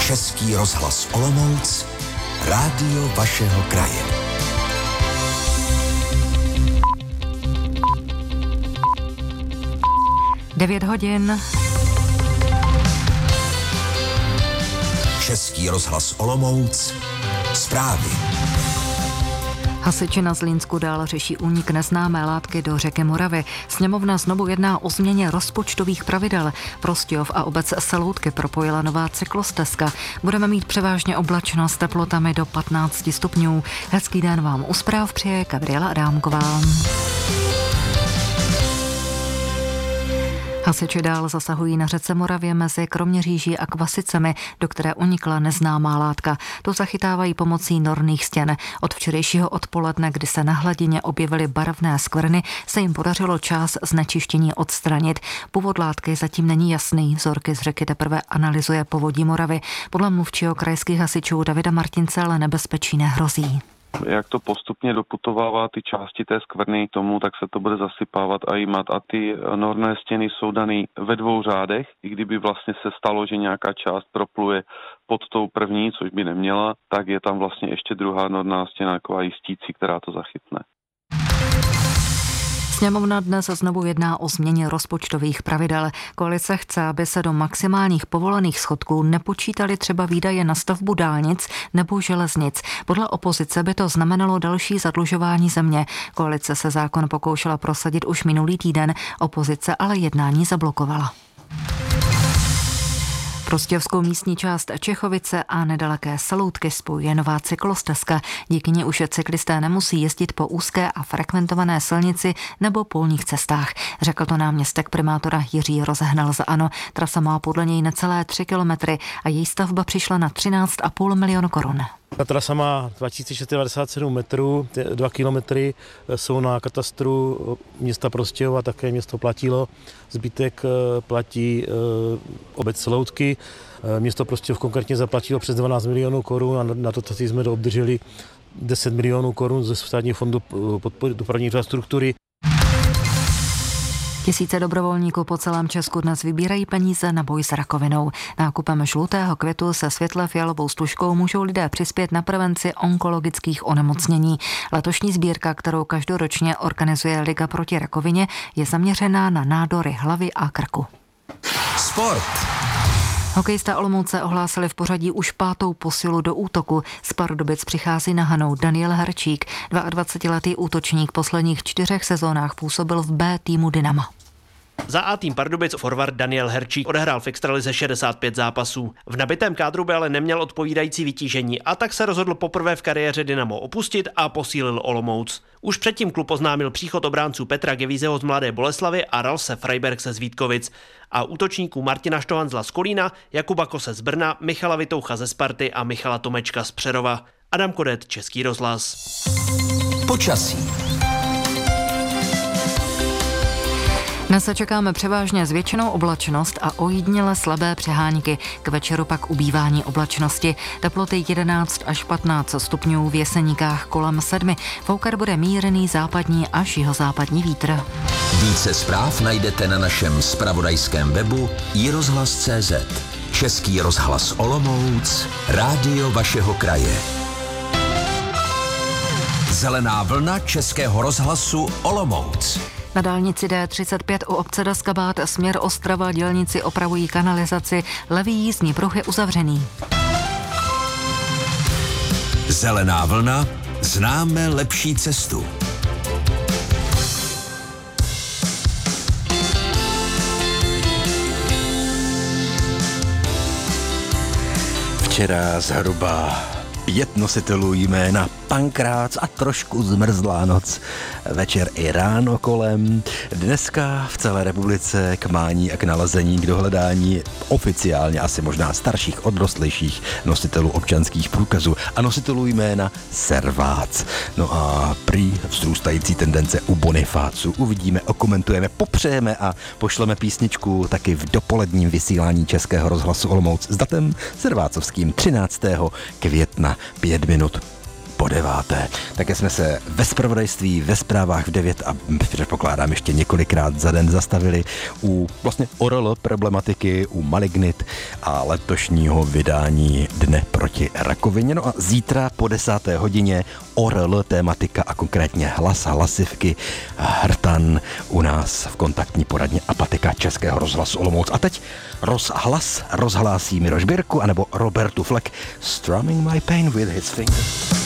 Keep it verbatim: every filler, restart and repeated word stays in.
Český rozhlas Olomouc, rádio vašeho kraje. devět hodin. Český rozhlas Olomouc, zprávy. Hasiči na Zlínsku dál řeší únik neznámé látky do řeky Moravy. Sněmovna znovu jedná o změně rozpočtových pravidel. Prostějov a obec Seloutky propojila nová cyklostezka. Budeme mít převážně oblačno s teplotami do patnáct stupňů. Hezký den vám u zpráv přeje Gabriela Adámková. Hasiči dál zasahují na řece Moravě mezi Kroměříží a Kvasicemi, do které unikla neznámá látka. To zachytávají pomocí norných stěn. Od včerejšího odpoledne, kdy se na hladině objevily barevné skvrny, se jim podařilo část znečištění odstranit. Původ látky zatím není jasný. Vzorky z řeky teprve analyzuje Povodí Moravy. Podle mluvčího krajských hasičů Davida Martince ale nebezpečí nehrozí. Jak to postupně doputovává ty části té skvrny tomu, tak se to bude zasypávat a jímat. A ty norné stěny jsou daný ve dvou řádech. I kdyby vlastně se stalo, že nějaká část propluje pod tou první, což by neměla, tak je tam vlastně ještě druhá norná stěna, taková jistící, která to zachytne. Sněmovna dnes znovu jedná o změně rozpočtových pravidel. Koalice chce, aby se do maximálních povolených schodků nepočítaly třeba výdaje na stavbu dálnic nebo železnic. Podle opozice by to znamenalo další zadlužování země. Koalice se zákon pokoušela prosadit už minulý týden, opozice ale jednání zablokovala. Prostějovskou místní část Čechovice a nedaleké Seloutky spojuje nová cyklostezka. Díky ní už cyklisté nemusí jezdit po úzké a frekventované silnici nebo polních cestách. Řekl to náměstek primátora Jiří Rozehnal za ANO. Trasa má podle něj necelé tři kilometry a její stavba přišla na třináct a půl milionu korun. Ta trasa má dva tisíce šest set devadesát sedm metrů, dva kilometry jsou na katastru města Prostějov a také město Platilo. Zbytek platí obec Seloutky. Město Prostějov konkrétně zaplatilo přes dvanáct milionů korun a na dotaci jsme obdrželi deset milionů korun ze státního fondu podpory dopravní infrastruktury. Tisíce dobrovolníků po celém Česku dnes vybírají peníze na boj s rakovinou. Nákupem žlutého květu se světle fialovou stužkou můžou lidé přispět na prevenci onkologických onemocnění. Letošní sbírka, kterou každoročně organizuje Liga proti rakovině, je zaměřená na nádory hlavy a krku. Sport. Hokejista Olomouce ohlásili v pořadí už pátou posilu do útoku. Z Pardubic přichází na hanou Daniel Herčík. dvacetiletý útočník posledních čtyřech sezónách působil v B týmu Dynama. Za A tým Pardubic forward Daniel Herčík odehrál v extralize šedesát pět zápasů. V nabitém kádru by ale neměl odpovídající vytížení a tak se rozhodl poprvé v kariéře Dynamo opustit a posílil Olomouc. Už předtím klub oznámil příchod obránců Petra Gevízeho z Mladé Boleslavi a Ralse Freibergse z Vítkovic a útočníků Martina Štohanzla z Kolína, Jakuba Kose z Brna, Michala Vitoucha ze Sparty a Michala Tomečka z Přerova. Adam Kodet, Český rozhlas. Počasí. Dnes se čekáme převážně zvětšenou oblačnost a ojediněle slabé přehánky. K večeru pak ubývání oblačnosti. Teploty jedenáct až patnáct stupňů, v Jeseníkách kolem sedmi. Foukat bude mírný západní až jihozápadní vítr. Více zpráv najdete na našem zpravodajském webu i rozhlas tečka cé zet. Český rozhlas Olomouc, rádio vašeho kraje. Zelená vlna Českého rozhlasu Olomouc. Na dálnici D třicet pět u obce Daskabát směr Ostrava dělníci opravují kanalizaci, levý jízdní pruh je uzavřený. Zelená vlna, známe lepší cestu. Včera zhruba pět nositelů jména Pankrác a trošku zmrzlá noc. Večer i ráno kolem. Dneska v celé republice k mání a k nalezení, k dohledání oficiálně asi možná starších, odrostlejších nositelů občanských průkazů a nositelů jména Servác. No a prý vzrůstající tendence u Bonifáců. Uvidíme, okomentujeme, popřejeme a pošleme písničku taky v dopoledním vysílání Českého rozhlasu Olomouc s datem servácovským třináctého května. Pět minut po deváté. Také jsme se ve zpravodajství, ve zprávách v devět a předpokládám ještě několikrát za den zastavili u vlastně O R L problematiky, u malignit a letošního vydání Dne proti rakovině. No a zítra po desáté hodině O R L tématika a konkrétně hlas, hlasivky, hrtan u nás v kontaktní poradně Apatika Českého rozhlasu Olomouc. A teď rozhlas rozhlásí Miroš Birku anebo Robertu Fleck Strumming My Pain with His Fingers.